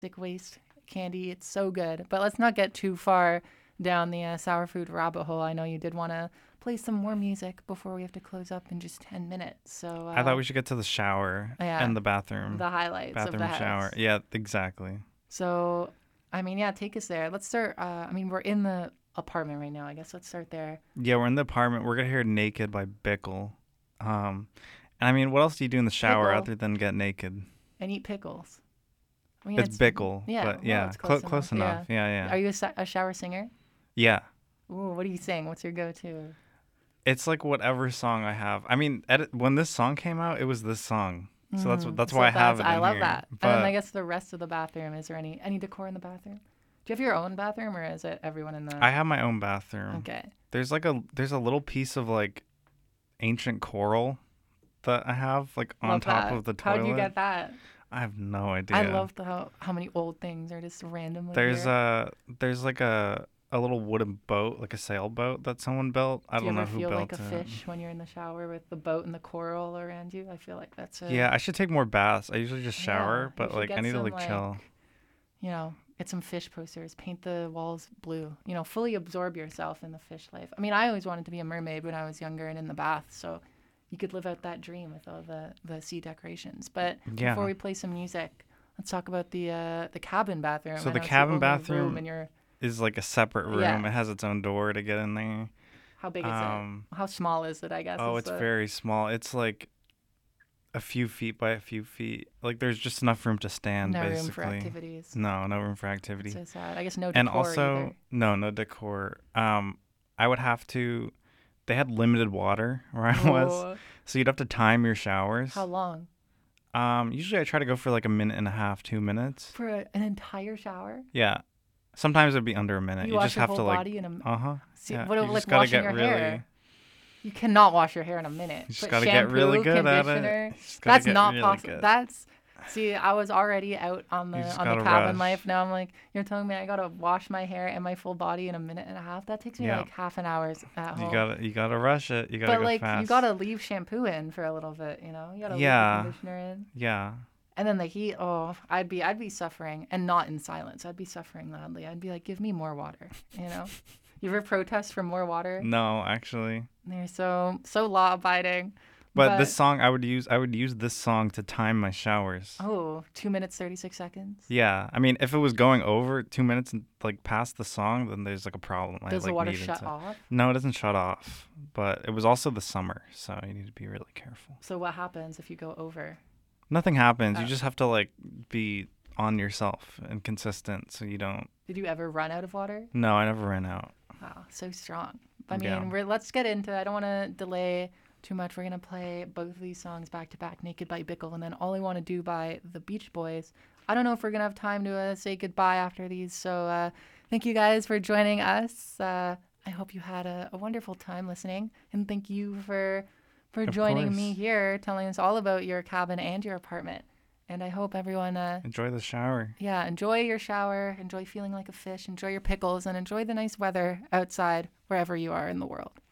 plastic waste candy. It's so good. But let's not get too far down the sour food rabbit hole. I know you did want to play some more music before we have to close up in just 10 minutes. So I thought we should get to the shower yeah, and the bathroom. the highlights of the house. Shower. Yeah, exactly. So, I mean, yeah, take us there. Let's start. I mean, we're in the apartment right now. I guess let's start there. Yeah, we're in the apartment. We're gonna hear "Naked" by Bickle. And I mean, what else do you do in the shower Pickle. other than get naked? And eat pickles. I mean, It's Bickle. Yeah, but yeah, it's close enough. Yeah. Are you a shower singer? Yeah. Ooh, what do you sing? What's your go-to? It's like whatever song I have. I mean, when this song came out, it was this song. So that's why I have it in I love here. that. But And then I guess the rest of the bathroom, is there any decor in the bathroom? Do you have your own bathroom, or is it everyone in the... I have my own bathroom. Okay. There's a little piece of like ancient coral that I have like on Love top that. of the toilet. How'd you get that? I have no idea. I love how many old things are just randomly There's here. there's like a little wooden boat, like a sailboat that someone built. I don't know who Do you ever built feel like a fish when you're in the shower with the boat and the coral around you? I feel like that's Yeah, I should take more baths. I usually just shower, Yeah, you but should like get I need to some, like chill. you know, get some fish posters, paint the walls blue, you know, fully absorb yourself in the fish life. I mean, I always wanted to be a mermaid when I was younger and in the bath, so you could live out that dream with all the sea decorations. But Yeah. before we play some music, let's talk about the cabin bathroom. So I the know it's cabin only bathroom room in your... is like a separate room. Yeah. It has its own door to get in there. How big is it? How small is it, I guess? Oh, it's very small. It's like a few feet by a few feet. Like there's just enough room to stand, no basically. room for activities. No room for activity. So sad. I guess no decor And also, either. no decor. I would have to. They had limited water where I was, Oh, so you'd have to time your showers. how long? Usually I try to go for like a minute and a half, 2 minutes. For an entire shower? Yeah. Sometimes it'd be under a minute. You You wash just your have whole to like. body in a... Uh huh. See, Yeah. what, You like just gotta washing get your really. hair? You cannot wash your hair in a minute. You just But gotta get really shampoo, good at it. conditioner, You just gotta that's get not really possible. good. That's... See, I was already out on the You just cabin gotta rush. life. Now I'm like, you're telling me I gotta wash my hair and my full body in a minute and a half? That takes me Yeah. like half an hour at home. You gotta rush it. You gotta But go like, fast. you gotta leave shampoo in for a little bit, you know? You gotta Yeah. leave the conditioner in. Yeah. And then the heat, oh, I'd be suffering, and not in silence. I'd be suffering loudly. I'd be like, give me more water, you know? You ever protest for more water? No, actually. They're so law abiding. But this song, I would use this song to time my showers. Oh, 2 minutes, 36 seconds. Yeah, I mean, if it was going over 2 minutes and like past the song, then there's like a problem. Does the water needed shut to... off? No, it doesn't shut off. But it was also the summer, so you need to be really careful. So what happens if you go over? Nothing happens. Oh. You just have to like be on yourself and consistent, so you don't. Did you ever run out of water? No, I never ran out. Wow, so strong. I mean, Yeah. let's get into it. I don't want to delay too much. We're going to play both of these songs back to back, Naked by Bickle, and then All I Want to Do by the Beach Boys. I don't know if we're going to have time to say goodbye after these, so thank you guys for joining us. I hope you had a wonderful time listening, and thank you for joining me course. here, telling us all about your cabin and your apartment. And I hope everyone, Enjoy the shower. yeah, enjoy your shower, enjoy feeling like a fish, enjoy your pickles, and enjoy the nice weather outside wherever you are in the world.